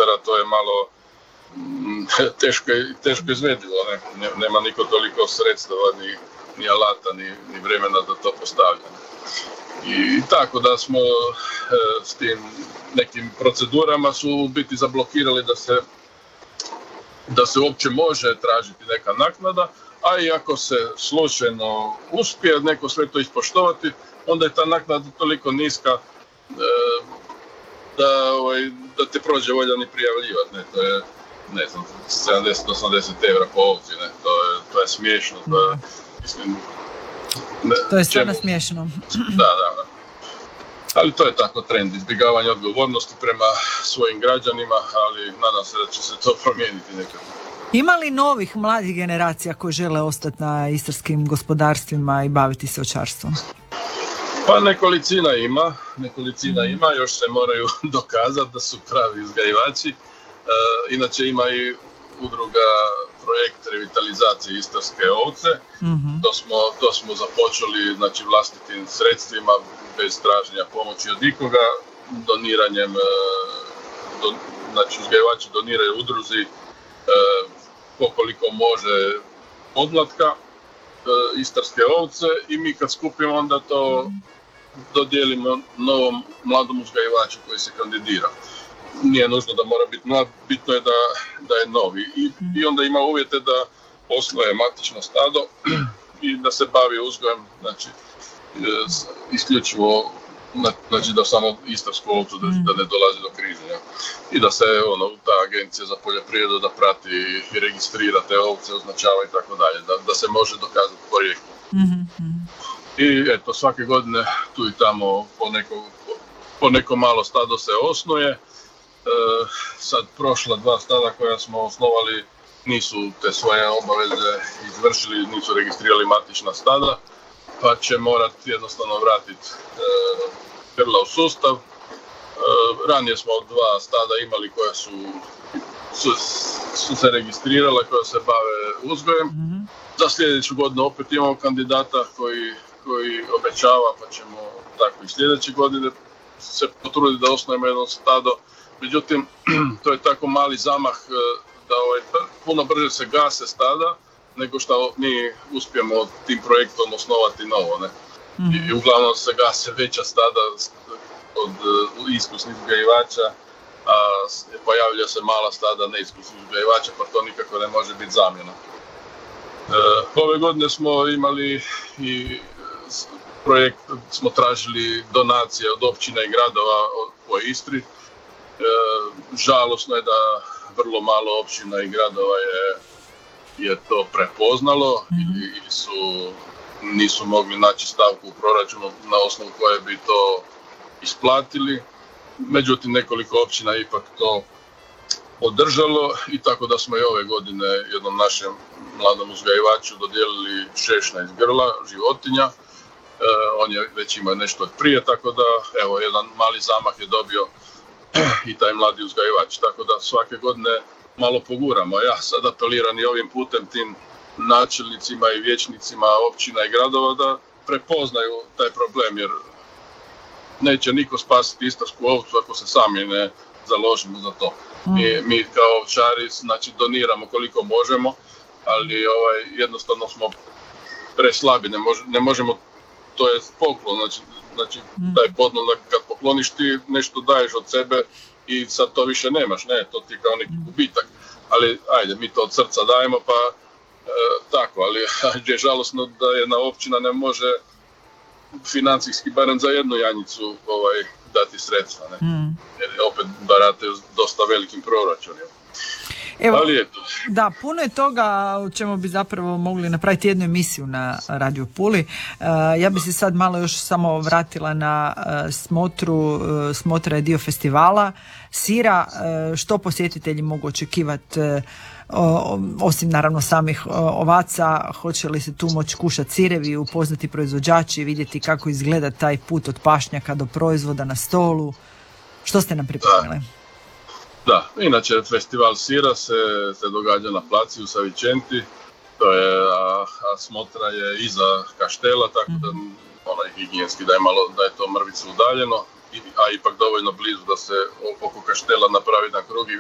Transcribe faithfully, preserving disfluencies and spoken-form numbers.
litara, to je malo mm, teško, teško izvedivo, ne? Nema niko toliko sredstava, ni, ni alata, ni, ni vremena da to postavlja. I tako da smo e, s tim nekim procedurama su u biti zablokirali da se da se uopće može tražiti neka naknada, a i ako se slučajno uspije neko sve to ispoštovati, onda je ta naknada toliko niska e, da, ovaj, da te prođe volja ni prijavljivati. Ne, to je, ne znam, sedamdeset do osamdeset eura po ovci, ne, to je, to je smiješno, to je, mislim, ne, to je stvarno čemu? smiješno. Da, da, da. Ali to je tako trend, izbjegavanje odgovornosti prema svojim građanima, ali nadam se da će se to promijeniti nekako. Ima li novih mladih generacija koji žele ostati na istarskim gospodarstvima i baviti se ovčarstvom? Pa nekolicina ima, nekolicina ima, još se moraju dokazati da su pravi uzgajivači. E, inače ima i udruga projekt revitalizacije istarske ovce. Mm-hmm. To smo, to smo započeli, znači, vlastitim sredstvima, bez traženja pomoći od nikoga, doniranjem, do, znači uzgajivači doniraju udruzi e, koliko može podmlatka e, istarske ovce i mi kad skupimo onda to dodijelimo novom mladom uzgajivaču koji se kandidira. Nije nužno da mora biti mlad, bitno je da, da je novi i, i onda ima uvjete da osnuje matično stado i da se bavi uzgojem, znači isključivo, znači da samo istarsku ovcu drži, da ne dolazi do krize. Ja. I da se ono, ta agencija za poljoprivredu da prati i registrira te ovce, označava i tako dalje, da, da se može dokazati porijeklo. Mm-hmm. I eto, svake godine tu i tamo po neko, po neko malo stado se osnuje. E, sad prošla dva stada koja smo osnovali nisu te svoje obaveze izvršili, nisu registrirali matična stada, pa će morati jednostavno vratiti e, grla u sustav. E, ranije smo dva stada imali koja su, su, su se registrirale, koja se bave uzgojem. Mm-hmm. Za sljedeću godinu opet imamo kandidata koji, koji obećava, pa ćemo tako i sljedeće godine se potruditi da osnovimo jedno stado. Međutim, to je tako mali zamah da ovaj, puno brže se gase stada nego što mi uspijemo tim projektom osnovati novo. Ne? Mm-hmm. I, I uglavnom se gase veća stada od uh, iskusnih uzgajivača, a pojavlja se mala stada neiskusnih uzgajivača, pa to nikako ne može biti zamjena. Uh, ove godine smo imali i projekt, smo tražili donacije od općina i gradova po Istri. E, žalosno je da vrlo malo općina i gradova je, je to prepoznalo ili, ili su, nisu mogli naći stavku u proračunu na osnovu koje bi to isplatili. Međutim, nekoliko općina ipak to održalo i tako da smo i ove godine jednom našem mladom uzgajivaču dodijelili šesnaest grla životinja. Uh, on je već imao nešto od prije, tako da evo, jedan mali zamah je dobio i taj mladi uzgajivač, tako da svake godine malo poguramo. Ja sad apeliram i ovim putem tim načelnicima i vijećnicima općina i gradova da prepoznaju taj problem, jer neće niko spasiti istarsku ovcu ako se sami ne založimo za to. Mm. Mi, mi kao ovčari, znači, doniramo koliko možemo, ali ovaj, jednostavno smo preslabi, ne, mož, ne možemo. To je poklon, znači, znači taj poklon, kad pokloniš ti nešto daješ od sebe i sad to više nemaš, ne, to ti kao neki gubitak, ali ajde, mi to od srca dajemo, pa e, tako, ali je žalosno da jedna općina ne može financijski, barem za jednu janjicu, ovaj, dati sredstva, ne, mm. jer opet barataju dosta velikim proračunima. Evo, da, puno je toga o čemu bi zapravo mogli napraviti jednu emisiju na Radio Puli. Uh, ja bi se sad malo još samo vratila na uh, smotru. Uh, smotra je dio festivala sira. Uh, što posjetitelji mogu očekivati, uh, osim naravno samih uh, ovaca? Hoće li se tu moći kušati sirevi, upoznati proizvođači, vidjeti kako izgleda taj put od pašnjaka do proizvoda na stolu? Što ste nam pripremili? Da, inače festival sira se, se događa na placi u Savicenti, to je, a, a smotra je iza kaštela, tako da onaj higijenski da je malo, da je to mrvicu udaljeno, a ipak dovoljno blizu da se oko kaštela napravi na krug i